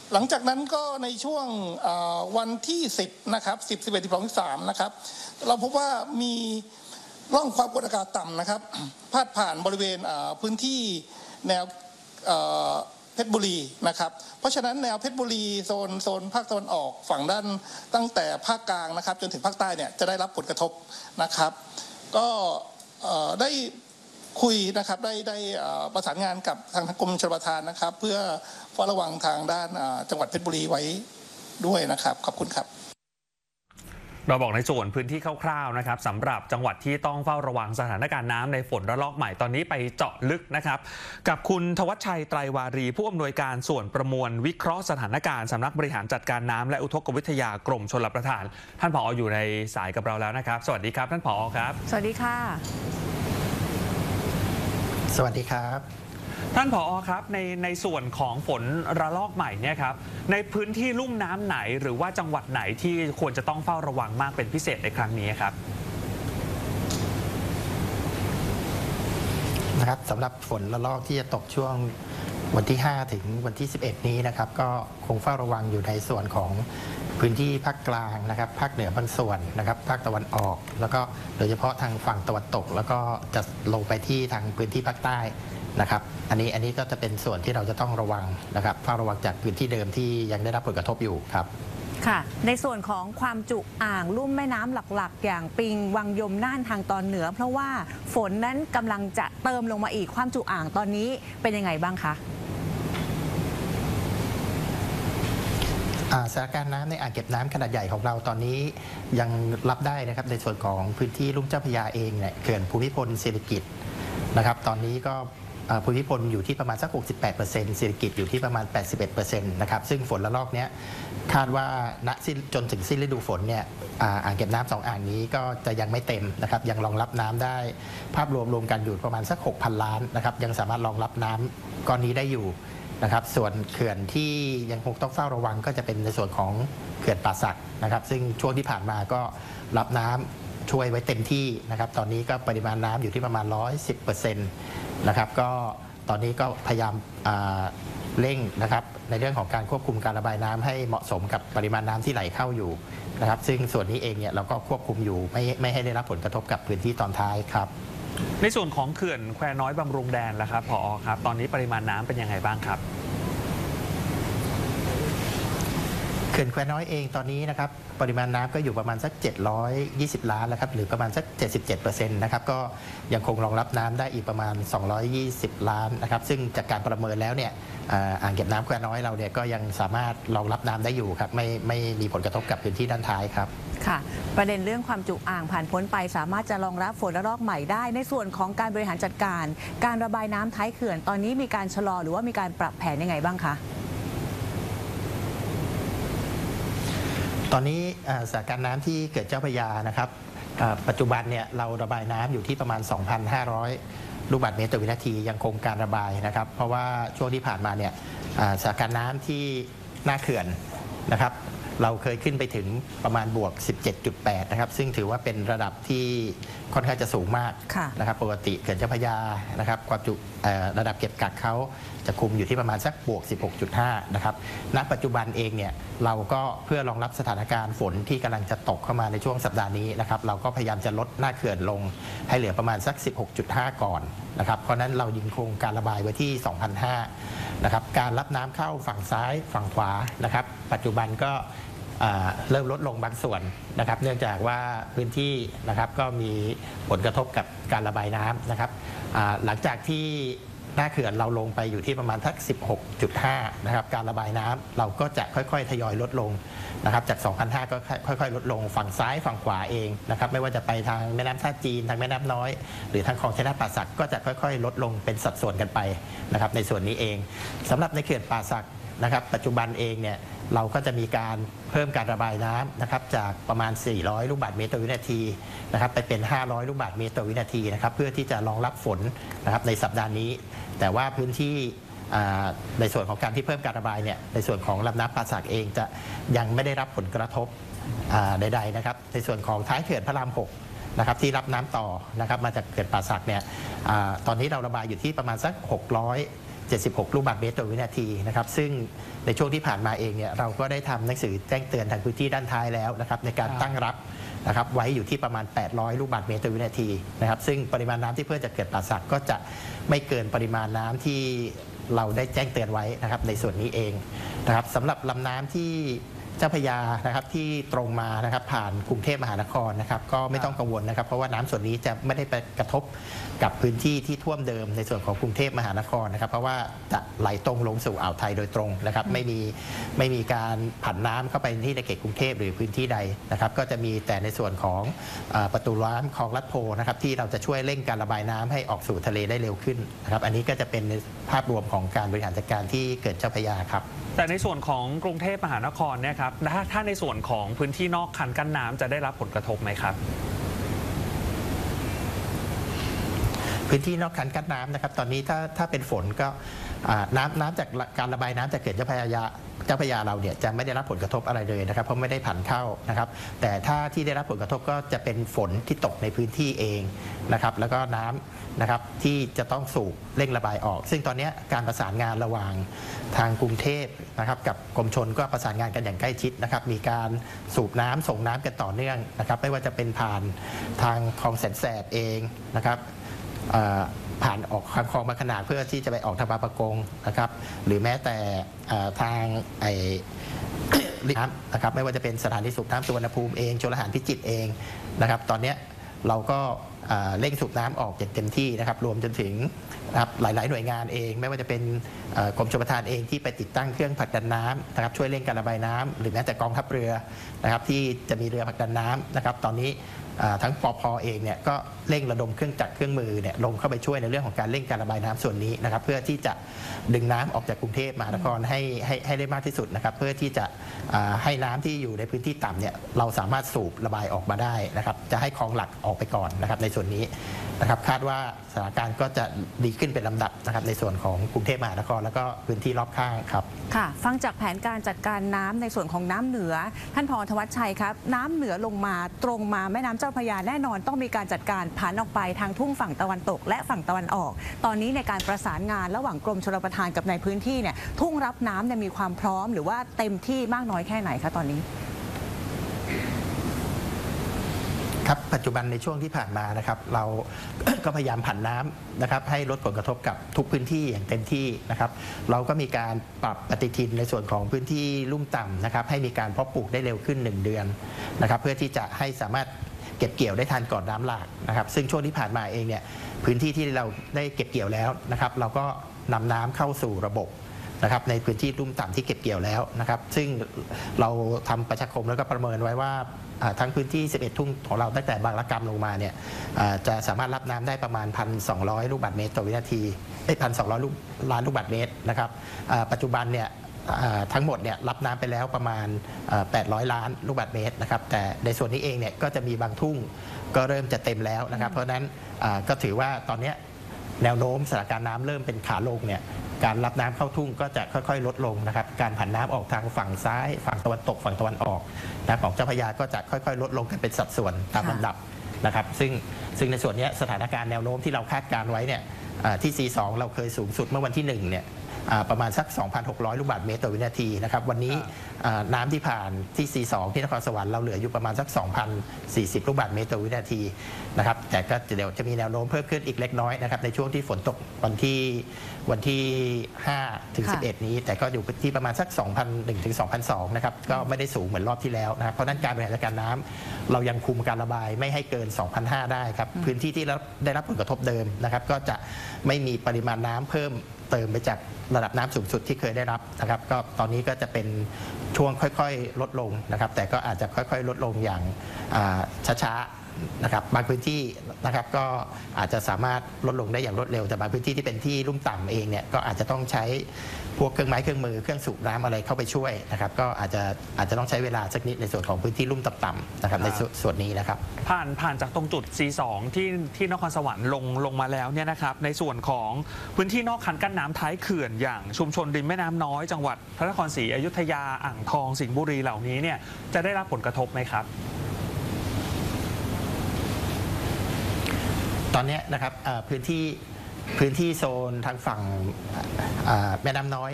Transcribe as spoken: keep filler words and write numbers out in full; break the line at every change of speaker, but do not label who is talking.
หลังจากนั้นก็ในช่วงวันที่สิบนะครับสิบ สิบเอ็ด สิบสอง สิบสามนะครับเราพบว่ามีร่องความกดอากาศต่ำนะครับพาดผ่านบริเวณพื้นที่แนวเพชรบุรีนะครับเพราะฉะนั้นแนวเพชรบุรีโซนโซนภาคตะวันออกฝั่งด้านตั้งแต่ภาคกลางนะครับจนถึงภาคใต้เนี่ยจะได้รับผลกระทบนะครับก็ได้คุยนะครับได้ได้ประสานงานกับทางกรมชลประทานนะครับเพื่อเฝ้าระวังทางด้านจังหวัดเพชรบุรีไว้ด้วยนะครับขอบคุณครับ
เราบอกในส่วนพื้นที่คร่าวๆนะครับสำหรับจังหวัดที่ต้องเฝ้าระวังสถานการณ์น้ำในฝนระลอกใหม่ตอนนี้ไปเจาะลึกนะครับกับคุณธวัชชัยไตรวารีผู้อำนวยการส่วนประมวลวิเคราะห์สถานการณ์สำนักบริหารจัดการน้ำและอุทกวิทยากรมชลประทานท่านผอ.อยู่ในสายกับเราแล้วนะครับสวัสดีครับท่านผอ.ครับ
สวัสดีค่ะ
สวัสดีครับ
ท่านผอ.ครับในในส่วนของฝนระลอกใหม่เนี่ยครับในพื้นที่ลุ่มน้ำไหนหรือว่าจังหวัดไหนที่ควรจะต้องเฝ้าระวังมากเป็นพิเศษในครั้งนี้ครับ
นะครับสำหรับฝนระลอกที่จะตกช่วงวันที่ห้าถึงวันที่สิบเอ็ดนี้นะครับก็คงเฝ้าระวังอยู่ในส่วนของพื้นที่ภาคกลางนะครับภาคเหนือบางส่วนนะครับภาคตะวันออกแล้วก็โดยเฉพาะทางฝั่งตะวันตกแล้วก็จะลงไปที่ทางพื้นที่ภาคใต้นะครับอันนี้อันนี้ก็จะเป็นส่วนที่เราจะต้องระวังนะครับเฝ้าระวังจากพื้นที่เดิมที่ยังได้รับผลกระทบอยู่ครับ
ค่ะในส่วนของความจุอ่างลุ่มแม่น้ำหลักๆอย่างปิงวังยมน่านทางตอนเหนือเพราะว่าฝนนั้นกำลังจะเติมลงมาอีกความจุอ่างตอนนี้เป็นยังไงบ้างคะ
สถานการณ์น้ำในอ่างเก็บน้ำขนาดใหญ่ของเราตอนนี้ยังรับได้นะครับในส่วนของพื้นที่ลุ่มเจ้าพระยาเองเนี่ยเขื่อนภูมิพลศิริกิติ์นะครับตอนนี้ก็ภูมิพลอยู่ที่ประมาณสัก หกสิบแปดเปอร์เซ็นต์ ศิริกิติ์อยู่ที่ประมาณ แปดสิบเอ็ดเปอร์เซ็นต์ นะครับซึ่งฝนระลอกนี้คาดว่าณจนถึงสิ้นฤดูฝนเนี่ยอ่างเก็บน้ำสองอ่างนี้ก็จะยังไม่เต็มนะครับยังรองรับน้ำได้ภาพรวมรวมกันอยู่ประมาณสัก หกพัน ล้านนะครับยังสามารถรองรับน้ำก้อนนี้ได้อยู่นะครับส่วนเขื่อนที่ยังคงต้องเฝ้าระวังก็จะเป็นในส่วนของเขื่อนป่าสักนะครับซึ่งช่วงที่ผ่านมาก็รับน้ำช่วยไว้เต็มที่นะครับตอนนี้ก็ปริมาณน้ำอยู่ที่ประมาณ หนึ่งร้อยสิบเปอร์เซ็นต์ นะครับก็ตอนนี้ก็พยายามเร่งนะครับในเรื่องของการควบคุมการระบายน้ำให้เหมาะสมกับปริมาณน้ำที่ไหลเข้าอยู่นะครับซึ่งส่วนนี้เองเนี่ยเราก็ควบคุมอยู่ไม่ไม่ให้ได้รับผลกระทบกับพื้นที่ตอนท้ายครับ
ในส่วนของเขื่อนแควน้อยบำรุงแดนล่ะครับผอ.ครับตอนนี้ปริมาณน้ำเป็นยังไงบ้างครับ
เขื่อนแควน้อยเองตอนนี้นะครับปริมาณน้ำก็อยู่ประมาณสักเจ็ดร้อยยี่สิบล้านแล้วครับหรือประมาณสัก เจ็ดสิบเจ็ดเปอร์เซ็นต์ นะครับก็ยังคงรองรับน้ำได้อีกประมาณสองร้อยยี่สิบล้านนะครับซึ่งจากการประเมินแล้วเนี่ยอ่างเก็บน้ำแควน้อยเราเนี่ยก็ยังสามารถรองรับน้ำได้อยู่ครับไม่ไม่มีผลกระทบกับพื้นที่ด้านท้ายครับ
ค่ะประเด็นเรื่องความจุอ่างผ่านพ้นไปสามารถจะรองรับฝนระลอกใหม่ได้ในส่วนของการบริหารจัดการการระบายน้ำท้ายเขื่อนตอนนี้มีการชะลอหรือว่ามีการปรับแผนยังไงบ้างคะ
ตอนนี้สถานการณ์น้ำที่เกิดเจ้าพระยานะครับปัจจุบันเนี่ยเราระบายน้ำอยู่ที่ประมาณ สองพันห้าร้อย ลูกบาศก์เมตรต่อวินาทียังคงการระบายนะครับเพราะว่าช่วงที่ผ่านมาเนี่ยสถานการณ์น้ำที่หน้าเขื่อนนะครับเราเคยขึ้นไปถึงประมาณบวก สิบเจ็ดจุดแปด นะครับซึ่งถือว่าเป็นระดับที่ค่อนข้างจะสูงมากนะครับปกติเขื่อนเจ้าพระยานะครับความจุระดับเก็บกักเขาจะคุมอยู่ที่ประมาณสักบวก สิบหกจุดห้า นะครับณปัจจุบันเองเนี่ยเราก็เพื่อรองรับสถานการณ์ฝนที่กำลังจะตกเข้ามาในช่วงสัปดาห์นี้นะครับเราก็พยายามจะลดหน้าเขื่อนลงให้เหลือประมาณสัก สิบหกจุดห้า ก่อนนะครับเพราะนั้นเรายิงคงการระบายไว้ที่ สองพันห้าร้อย นะครับการรับน้ำเข้าฝั่งซ้ายฝั่งขวานะครับปัจจุบันก็เริ่มลดลงบางส่วนนะครับเนื่องจากว่าพื้นที่นะครับก็มีผลกระทบกับการระบายน้ำนะครับหลังจากที่หน้าเขื่อนเราลงไปอยู่ที่ประมาณทัก สิบหกจุดห้า นะครับการระบายน้ำเราก็จะค่อยๆทยอยลดลงนะครับจาก สองพันห้าร้อย ก็ค่อยๆลดลงฝั่งซ้ายฝั่งขวาเองนะครับไม่ว่าจะไปทางแม่น้ำท่าจีนทางแม่น้ำน้อยหรือทางคลองชัยนาทป่าสักก็จะค่อยๆลดลงเป็นสัดส่วนกันไปนะครับในส่วนนี้เองสำหรับในเขื่อนป่าสักนะครับปัจจุบันเองเนี่ยเราก็จะมีการเพิ่มการระบายน้ำนะครับจากประมาณสี่ร้อยลูกบาศก์เมตรต่อวินาทีนะครับไปเป็นห้าร้อยลูกบาศก์เมตรต่อวินาทีนะครับเพื่อที่จะรองรับฝนนะครับในสัปดาห์นี้แต่ว่าพื้นที่ในส่วนของการที่เพิ่มการระบายเนี่ยในส่วนของลำน้ำป่าสักเองจะยังไม่ได้รับผลกระทบใดๆนะครับในส่วนของท้ายเขื่อนพระรามหกนะครับที่รับน้ำต่อนะครับมาจากเขื่อนป่าสักเนี่ยตอนนี้เราระบายอยู่ที่ประมาณสักหกร้อยเจ็ดสิบหก ลูกบาศก์เมตรต่อวินาทีนะครับซึ่งในช่วงที่ผ่านมาเองเนี่ยเราก็ได้ทำหนังสือแจ้งเตือนทางพื้นที่ด้านท้ายแล้วนะครับในการตั้งรับนะครับไว้อยู่ที่ประมาณแปดร้อยลูกบาศก์เมตรต่อวินาทีนะครับซึ่งปริมาณน้ำที่เพื่อจะเกิดป่าสักก็จะไม่เกินปริมาณน้ำที่เราได้แจ้งเตือนไว้นะครับในส่วนนี้เองนะครับสำหรับลำน้ำที่เจ้าพระยานะครับที่ตรงมานะครับผ่านกรุงเทพมหานครนะครับก็ไม่ต้องกังวลนะครับเพราะว่าน้ำส่วนนี้จะไม่ได้ไปกระทบกับพื้นที่ที่ท่วมเดิมในส่วนของกรุงเทพมหานครนะครับเพราะว่าจะไหลตรงลงสู่อ่าวไทยโดยตรงนะครับไม่มีไม่มีการผันน้ำเข้าไปที่ในเขตกรุงเทพหรือพื้นที่ใดนะครับก็จะมีแต่ในส่วนของประตูน้ำคลองลัดโพนะครับที่เราจะช่วยเร่งการระบายน้ำให้ออกสู่ทะเลได้เร็วขึ้นนะครับอันนี้ก็จะเป็นภาพรวมของการบริหารจัดการที่เกิดเจ้าพระยาครับ
แต่ในส่วนของกรุงเทพมหานครเนี่ยครับถ้าถ้าในส่วนของพื้นที่นอกคันกั้นน้ำจะได้รับผลกระทบไหมครับ
พื้นที่นอกคันกั้นน้ำนะครับตอนนี้ถ้าถ้าเป็นฝนก็น้ำน้ำจากการระบายน้ำจากเขื่อนเจ้าพระยาเจ้าพระยาเราเนี่ยจะไม่ได้รับผลกระทบอะไรเลยนะครับเพราะไม่ได้ผันเข้านะครับแต่ถ้าที่ได้รับผลกระทบก็จะเป็นฝนที่ตกในพื้นที่เองนะครับแล้วก็น้ำนะครับที่จะต้องสูบเร่งระบายออกซึ่งตอนนี้การประสานงานระหว่างทางกรุงเทพนะครับกับกรมชลก็ประสานงานกันอย่างใกล้ชิดนะครับมีการสูบน้ำส่งน้ำกันต่อเนื่องนะครับไม่ว่าจะเป็นผ่านทางคลองแสนแสบเองนะครับผ่านออกคลองบางขนาดเพื่อที่จะไปออกทางบางปะกงนะครับหรือแม้แต่ทางไอ้น้ำนะครับไม่ว่าจะเป็นสถานีสูบน้ำสุวรรณภูมิเองชลประทานพิจิตรเองนะครับตอนนี้เราก็เร่งสูบน้ำออกอย่างเต็มที่นะครับรวมจนถึงนะครับหลายๆหน่วยงานเองไม่ว่าจะเป็นกรมชลประทานเองที่ไปติดตั้งเครื่องผลักดันน้ำนะครับช่วยเร่งการระบายน้ำหรือแม้แต่กองทัพเรือนะครับที่จะมีเรือผลักดันน้ำนะครับตอนนี้ทั้งปภ.เองเนี่ยก็เร่งระดมเครื่องจักรเครื่องมือเนี่ยลงเข้าไปช่วยในเรื่องของการเร่งการระบายน้ำส่วนนี้นะครับเพื่อที่จะดึงน้ำออกจากกรุงเทพมหานครให้ให้ให้ได้มากที่สุดนะครับเพื่อที่จะให้น้ำที่อยู่ในพื้นที่ต่ำเนี่ยเราสามารถสูบระบายออกมาได้นะครับจะให้คลองหลักออกไปก่อนนะครับในส่วนนี้นะครับคาดว่าสถานการณ์ก็จะดีขึ้นเป็นลำดับนะครับในส่วนของกรุงเทพมหานครแล้วก็พื้นที่รอบข้างครับ
ค่ะฟังจากแผนการจัดการน้ำในส่วนของน้ำเหนือท่านผอ.ธวัชชัยครับน้ำเหนือลงมาตรงมาแม่น้ำเจ้าพระยาแน่นอนต้องมีการจัดการผันออกไปทางทุ่งฝั่งตะวันตกและฝั่งตะวันออกตอนนี้ในการประสานงานระหว่างกรมชลประทานกับในพื้นที่เนี่ยทุ่งรับน้ำเนี่ยมีความพร้อมหรือว่าเต็มที่มากน้อยแค่ไหนคะตอนนี้
ครับปัจจุบันในช่วงที่ผ่านมานะครับเรา ก็พยายามผันน้ำนะครับให้ลดผลกระทบกับทุกพื้นที่อย่างเต็มที่นะครับเราก็มีการปรับปฏิทินในส่วนของพื้นที่ลุ่มต่ำนะครับให้มีการเพาะปลูกได้เร็วขึ้นหนึ่งเดือนนะครับเพื่อที่จะให้สามารถเก็บเกี่ยวได้ทันก่อนน้ำหลากนะครับซึ่งช่วงที่ผ่านมาเองเนี่ยพื้นที่ที่เราได้เก็บเกี่ยวแล้วนะครับเราก็นำน้ำเข้าสู่ระบบนะครับในพื้นที่ลุ่มต่ำที่เก็บเกี่ยวแล้วนะครับซึ่งเราทำประชาคมแล้วก็ประเมินไว้ว่าทั้งพื้นที่สิบเอ็ดทุ่งของเราตั้งแต่บางระกำลงมาเนี่ยจะสามารถรับน้ำได้ประมาณ หนึ่งพันสองร้อย ลูกบาศก์เมตรต่อวินาทีเอ้ย หนึ่งพันสองร้อย ลูกล้านลูกบาศก์เมตรนะครับปัจจุบันเนี่ยทั้งหมดเนี่ยรับน้ำไปแล้วประมาณแปดร้อยล้านลูกบาศก์เมตรนะครับแต่ในส่วนนี้เองเนี่ยก็จะมีบางทุ่งก็เริ่มจะเต็มแล้วนะครับเพราะฉะนั้นก็ถือว่าตอนนี้แนวโน้มสถานการณ์น้ำเริ่มเป็นขาลงเนี่ยการรับน้ำเข้าทุ่งก็จะค่อยๆลดลงนะครับการผันน้ำออกทางฝั่งซ้ายฝั่งตะวันตกฝั่งตะวันออกนะของเจ้าพระยาก็จะค่อยๆลดลงกันเป็นสัดส่วนตามลำดับนะครับซึ่งซึ่งในส่วนนี้สถานการณ์แนวโน้มที่เราคาดการไว้เนี่ยที่ ซี สอง เราเคยสูงสุดเมื่อวันที่หนึ่งเนี่ยประมาณสัก สองพันหกร้อย ลูกบาศก์เมตรต่อวินาทีนะครับวันนี้น้ำที่ผ่านที่ ซี สอง ที่นครสวรรค์เราเหลืออยู่ประมาณสัก สองพันสี่สิบ ลูกบาศก์เมตรต่อวินาทีนะครับแต่ก็เดี๋ยวจะมีแนวโน้มเพิ่มขึ้นอีกเล็กน้อยนะครับในช่วงที่ฝนตกวันที่วันที่ห้าถึงสิบเอ็ดนี้แต่ก็อยู่ที่ประมาณสัก สองพันหนึ่ง ถึง สองพันสอง นะครับก็ไม่ได้สูงเหมือนรอบที่แล้วนะครับเพราะนั้นการบริหารจัดการน้ำเรายังคุมการระบายไม่ให้เกิน สองพันห้าร้อย ได้ครับพื้นที่ที่ได้รับผลกระทบเดิมนะครับก็จะไม่มีปริมาณน้ำเพิ่มเติมไปจากระดับน้ำสูงสุดที่เคยได้รับนะครับก็ตอนนี้ก็จะเป็นช่วงค่อยๆลดลงนะครับแต่ก็อาจจะค่อยๆลดลงอย่างช้าๆนะครับบางพื้นที่นะครับก็อาจจะสามารถลดลงได้อย่างรวดเร็วแต่บางพื้นที่ที่เป็นที่ลุ่มต่ำเองเนี่ยก็อาจจะต้องใช้พวกเครื่องไม้เครื่องมือเครื่องสูบน้ำอะไรเข้าไปช่วยนะครับก็อาจจะอาจจะต้องใช้เวลาสักนิดในส่วนของพื้นที่ลุ่มต่ำๆนะครับในส่วนนี้นะครับ
ผ่านผ่านจากตรงจุด ซี สอง ที่ที่นครสวรรค์ลงลงมาแล้วเนี่ยนะครับในส่วนของพื้นที่นอกคันกั้นน้ำท้ายเขื่อนอย่างชุมชนริมแม่น้ำน้อยจังหวัดพระนครศรีอยุธยาอ่างทองสิงห์บุรีเหล่านี้เนี่ยจะได้รับผลกระทบไหมครับ
ตอนนี้นะครับพื้นที่พื้นที่โซนทางฝั่งอ่าแม่น้ำน้อย